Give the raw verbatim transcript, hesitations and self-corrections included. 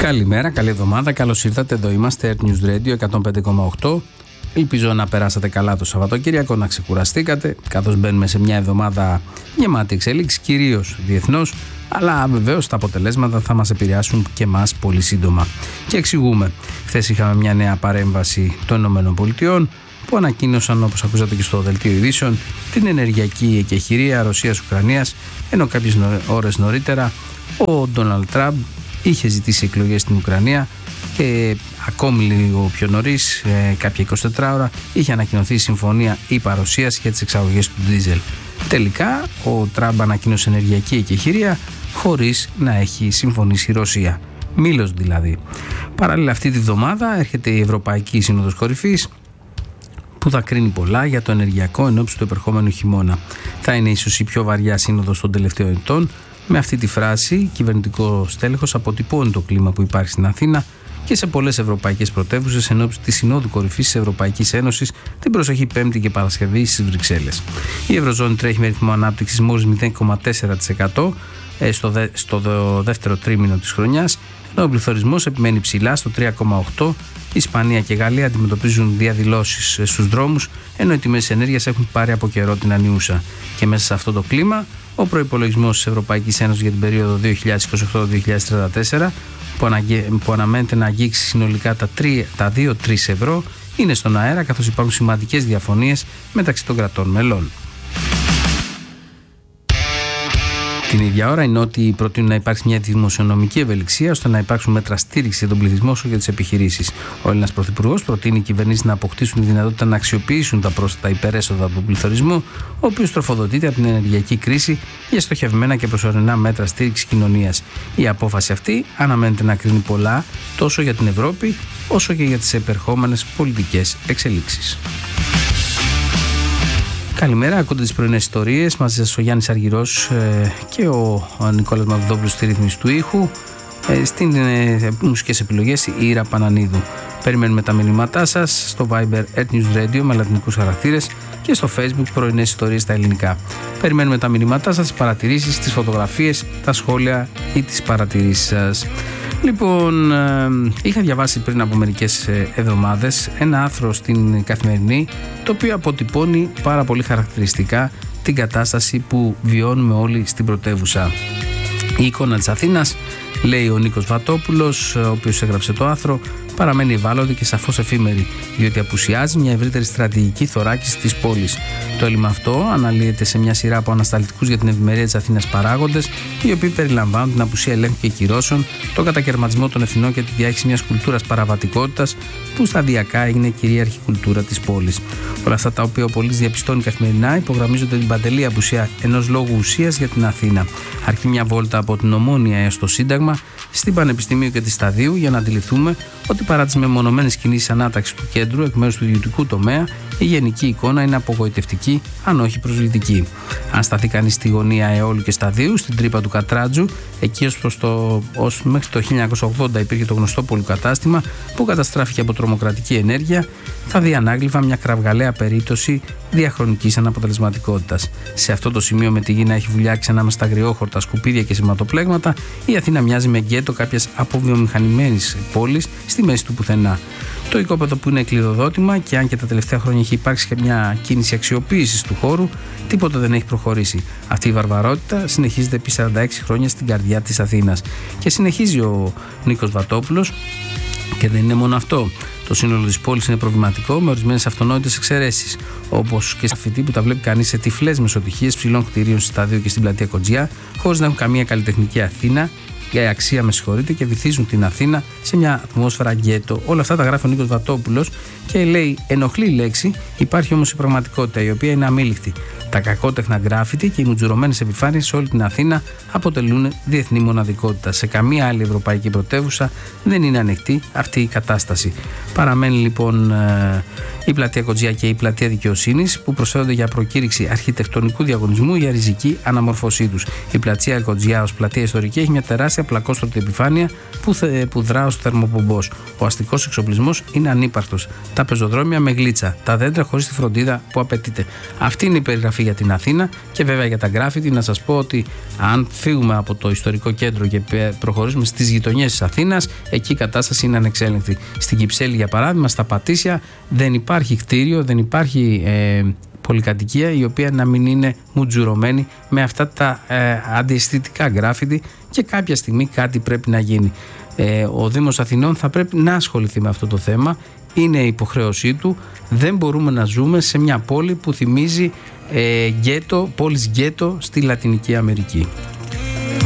Καλημέρα, καλή εβδομάδα, καλώς ήρθατε. Εδώ είμαστε, Earth News Radio εκατόν πέντε κόμμα οκτώ. Ελπίζω να περάσατε καλά το Σαββατοκύριακο, να ξεκουραστήκατε, καθώς μπαίνουμε σε μια εβδομάδα γεμάτη εξέλιξη, κυρίως διεθνώς, αλλά βεβαίως τα αποτελέσματα θα μας επηρεάσουν και εμάς πολύ σύντομα. Και εξηγούμε. Χθες είχαμε μια νέα παρέμβαση των ΗΠΑ που ανακοίνωσαν, όπως ακούσατε και στο δελτίο ειδήσεων, την ενεργειακή εκεχηρία Ρωσίας-Ουκρανίας, ενώ κάποιες ώρες νωρίτερα ο Ντόναλντ Τραμπ είχε ζητήσει εκλογές στην Ουκρανία και ακόμη λίγο πιο νωρίς, ε, κάποια εικοσιτέσσερις ώρα, είχε ανακοινωθεί η συμφωνία ΗΠΑ-Ρωσίας για τις εξαγωγές του ντίζελ. Τελικά, ο Τραμπ ανακοίνωσε ενεργειακή εκεχηρία χωρίς να έχει συμφωνήσει η Ρωσία. Μήλος δηλαδή. Παράλληλα, αυτή τη βδομάδα έρχεται η Ευρωπαϊκή Σύνοδος Κορυφής, που θα κρίνει πολλά για το ενεργειακό ενόψει του επερχόμενου χειμώνα. Θα είναι ίσως η πιο βαριά σύνοδος των τελευταίων ετών. Με αυτή τη φράση, κυβερνητικό στέλεχος αποτυπώνει το κλίμα που υπάρχει στην Αθήνα και σε πολλές ευρωπαϊκές πρωτεύουσες ενόψει της Συνόδου Κορυφής της Ευρωπαϊκής Ένωσης την προσεχή Πέμπτη και Παρασκευή στις Βρυξέλλες. Η Ευρωζώνη τρέχει με ρυθμό ανάπτυξης μόλις μηδέν κόμμα τέσσερα τοις εκατό στο, δε, στο δε, δεύτερο τρίμηνο της χρονιάς, ενώ ο πληθωρισμός επιμένει ψηλά στο τρία κόμμα οκτό τοις εκατό. Η Ισπανία και η Γαλλία αντιμετωπίζουν διαδηλώσεις στους δρόμους, ενώ οι τιμές της ενέργειας έχουν πάρει από καιρό την ανιούσα. Και μέσα σε αυτό το κλίμα, ο προϋπολογισμός της Ευρωπαϊκής Ένωσης για την περίοδο δύο χιλιάδες είκοσι οκτώ με δύο χιλιάδες τριάντα τέσσερα, που, αναγε... που αναμένεται να αγγίξει συνολικά τα, τρία... τα δύο με τρία ευρώ, είναι στον αέρα, καθώς υπάρχουν σημαντικές διαφωνίες μεταξύ των κρατών μελών. Την ίδια ώρα, οι Νότιοι προτείνουν να υπάρξει μια δημοσιονομική ευελιξία ώστε να υπάρξουν μέτρα στήριξη για τον πληθυσμό όσο και τις επιχειρήσεις. Ο Έλληνας Πρωθυπουργός προτείνει οι κυβερνήσεις να αποκτήσουν τη δυνατότητα να αξιοποιήσουν τα πρόσθετα υπερέσοδα από τον πληθωρισμό, ο οποίος τροφοδοτείται από την ενεργειακή κρίση, για στοχευμένα και προσωρινά μέτρα στήριξης κοινωνίας. Η απόφαση αυτή αναμένεται να κρίνει πολλά τόσο για την Ευρώπη όσο και για τις επερχόμενες πολιτικές εξελίξεις. Καλημέρα, ακούτε τις πρωινές ιστορίες. Μαζί σας ο Γιάννης Αργυρός ε, και ο, ο Νικόλας Μαυροδόπουλος στη ρύθμιση του ήχου. Ε, Στην ε, μουσικές επιλογές η Ήρα Πανανίδου. Περιμένουμε τα μηνύματά σας στο Viber Earth News Radio με λατινικούς χαρακτήρες και στο Facebook πρωινές ιστορίες στα ελληνικά. Περιμένουμε τα μηνύματά σας, τις παρατηρήσεις, τις φωτογραφίες, τα σχόλια ή τις παρατηρήσεις σας. Λοιπόν, ε, είχα διαβάσει πριν από μερικές εβδομάδες ένα άρθρο στην Καθημερινή, το οποίο αποτυπώνει πάρα πολύ χαρακτηριστικά την κατάσταση που βιώνουμε όλοι στην πρωτεύουσα. Η εικόνα της Αθήνας, λέει ο Νίκος Βατόπουλος, ο οποίος έγραψε το άρθρο, παραμένει ευάλωτη και σαφώς εφήμερη, διότι απουσιάζει μια ευρύτερη στρατηγική θωράκιση της πόλης. Το έλλειμμα αυτό αναλύεται σε μια σειρά από ανασταλτικούς για την ευημερία της Αθήνας παράγοντες, οι οποίοι περιλαμβάνουν την απουσία ελέγχου και κυρώσεων, τον κατακαιρματισμό των ευθυνών και τη διάχυση μιας κουλτούρας παραβατικότητας, που σταδιακά έγινε κυρίαρχη κουλτούρα της πόλης. Όλα αυτά τα οποία ο πολίτης διαπιστώνει καθημερινά υπογραμμίζονται την παντελή απουσία ενός λόγου ουσίας για την Αθήνα. Αρκεί μια βόλτα από την Ομόνοια έως το Σύνταγμα, στην Πανεπιστημίου και τη Σταδίου, για να αντιληφθούμε ότι παρά τις μεμονωμένες κινήσεις ανάταξης του κέντρου εκ μέρους του ιδιωτικού τομέα, η γενική εικόνα είναι απογοητευτική, αν όχι προσβλητική. Αν σταθεί κανείς στη γωνία Αιώλου και Σταδίου, στην τρύπα του Κατράτζου, εκεί ως προς το, ως μέχρι το χίλια εννιακόσια ογδόντα υπήρχε το γνωστό πολυκατάστημα που καταστράφηκε από τρομοκρατική ενέργεια, θα δει ανάγλυφα μια κραυγαλαία περίπτωση διαχρονικής αναποτελεσματικότητας. Σε αυτό το σημείο, με τη γη να έχει βουλιάξει ανάμεσα στα αγριόχορτα, σκουπίδια και σηματοπλέγματα, η Αθήνα μοιάζει με γκέτο κάποιας αποβιομηχανημένης πόλης στη μέση του πουθενά. Το οικόπεδο που είναι κλειδοδότημα, και αν και τα τελευταία χρόνια έχει υπάρξει και μια κίνηση αξιοποίησης του χώρου, τίποτα δεν έχει προχωρήσει. Αυτή η βαρβαρότητα συνεχίζεται επί σαράντα έξι χρόνια στην καρδιά της Αθήνας. Και συνεχίζει ο Νίκος Βατόπουλος, και δεν είναι μόνο αυτό. Το σύνολο της πόλης είναι προβληματικό, με ορισμένες αυτονόητες εξαιρέσεις, όπως και στα φυτή που τα βλέπει κανείς σε τυφλές μεσοτυχίες ψηλών κτηρίων στη Σταδίου και στην πλατεία Κοντζιά, χωρίς να έχουν καμία καλλιτεχνική Αθήνα. Για αξία, με συγχωρείτε, και βυθίζουν την Αθήνα σε μια ατμόσφαιρα γκέτο. Όλα αυτά τα γράφει ο Νίκος Βατόπουλος και λέει: ενοχλεί η λέξη, υπάρχει όμως η πραγματικότητα, η οποία είναι αμήλικτη. Τα κακότεχνα γκράφιτι και οι μουτζουρωμένες επιφάνειες σε όλη την Αθήνα αποτελούν διεθνή μοναδικότητα. Σε καμία άλλη ευρωπαϊκή πρωτεύουσα δεν είναι ανοιχτή αυτή η κατάσταση. Παραμένει λοιπόν ε, Η πλατεία Κοτζιά και η πλατεία Δικαιοσύνης, που προσφέρονται για προκήρυξη αρχιτεκτονικού διαγωνισμού για ριζική αναμορφωσή τους. Η πλατεία Κοτζιά ως πλατεία ιστορική έχει μια τεράστια πλακόστρωτη επιφάνεια που, θε, που δρά ως θερμοπομπός. Ο αστικός εξοπλισμός είναι ανύπαρκτος. Τα πεζοδρόμια με γλίτσα. Τα δέντρα χωρίς τη φροντίδα που απαιτείται. Αυτή είναι η περιγραφή για την Αθήνα και βέβαια για τα γκράφιτι. Να σας πω ότι αν φύγουμε από το ιστορικό κέντρο και προχωρήσουμε στις γειτονιές της Αθήνας, εκεί η κατάσταση είναι ανεξέλεγκτη. Στην Κυψέλη, για παράδειγμα, στα Πατήσια δεν υπάρχει κτίριο, δεν υπάρχει ε, πολυκατοικία η οποία να μην είναι μουτζουρωμένη με αυτά τα ε, αντιαισθητικά γκράφιτι, και κάποια στιγμή κάτι πρέπει να γίνει. Ε, ο Δήμος Αθηνών θα πρέπει να ασχοληθεί με αυτό το θέμα. Είναι υποχρέωσή του. Δεν μπορούμε να ζούμε σε μια πόλη που θυμίζει ε, γκέτο, πόλης γκέτο στη Λατινική Αμερική.